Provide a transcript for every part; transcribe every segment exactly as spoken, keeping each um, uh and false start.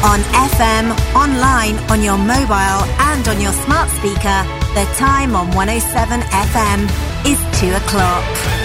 On F M, online, on your mobile and on your smart speaker, the time on one oh seven F M is two o'clock.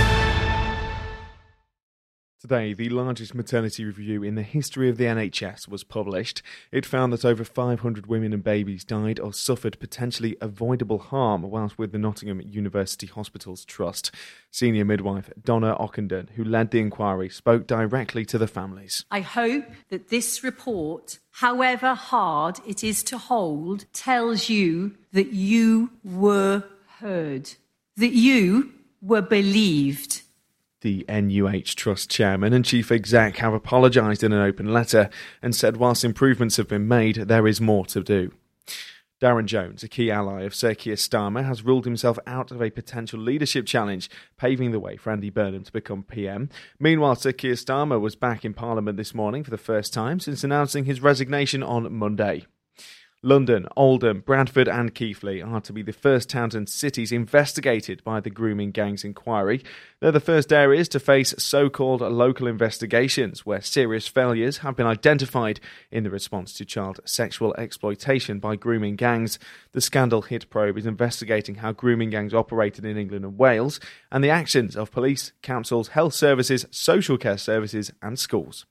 Today, the largest maternity review in the history of the N H S was published. It found that over five hundred women and babies died or suffered potentially avoidable harm whilst with the Nottingham University Hospitals Trust. Senior midwife Donna Ockenden, who led the inquiry, spoke directly to the families. I hope that this report, however hard it is to hold, tells you that you were heard, that you were believed. The N U H Trust chairman and chief exec have apologised in an open letter and said whilst improvements have been made, there is more to do. Darren Jones, a key ally of Sir Keir Starmer, has ruled himself out of a potential leadership challenge, paving the way for Andy Burnham to become P M. Meanwhile, Sir Keir Starmer was back in Parliament this morning for the first time since announcing his resignation on Monday. London, Oldham, Bradford and Keighley are to be the first towns and cities investigated by the Grooming Gangs inquiry. They're the first areas to face so-called local investigations where serious failures have been identified in the response to child sexual exploitation by grooming gangs. The scandal hit probe is investigating how grooming gangs operated in England and Wales and the actions of police, councils, health services, social care services and schools.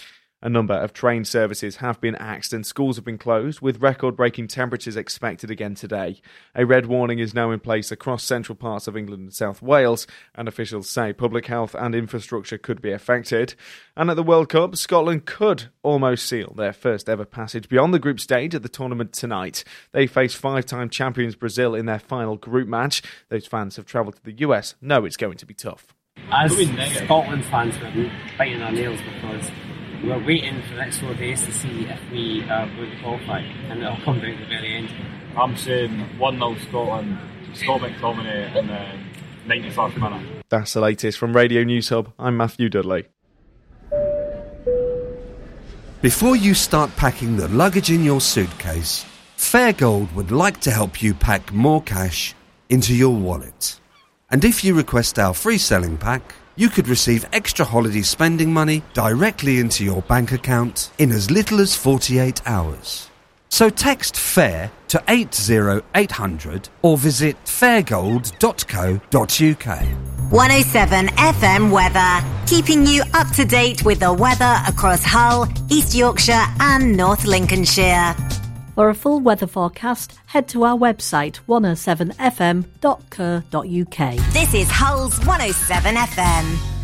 A number of train services have been axed and schools have been closed, with record-breaking temperatures expected again today. A red warning is now in place across central parts of England and South Wales, and officials say public health and infrastructure could be affected. And at the World Cup, Scotland could almost seal their first ever passage beyond the group stage at the tournament tonight. They face five-time champions Brazil in their final group match. Those fans have travelled to the U S, know it's going to be tough. As Scotland fans, we're biting our nails because we're waiting for the next four days to see if we are going to qualify, and it'll come down to the very end. I'm saying one nil Scotland, Scott McTominay in the ninety-first minute. That's the latest from Radio News Hub. I'm Matthew Dudley. Before you start packing the luggage in your suitcase, Fairgold would like to help you pack more cash into your wallet. And if you request our free selling pack, you could receive extra holiday spending money directly into your bank account in as little as forty-eight hours. So text FAIR to eight zero eight hundred or visit fairgold dot co dot uk. one oh seven F M weather, keeping you up to date with the weather across Hull, East Yorkshire and North Lincolnshire. For a full weather forecast, head to our website one oh seven f m dot co dot uk. This is Hull's one oh seven F M.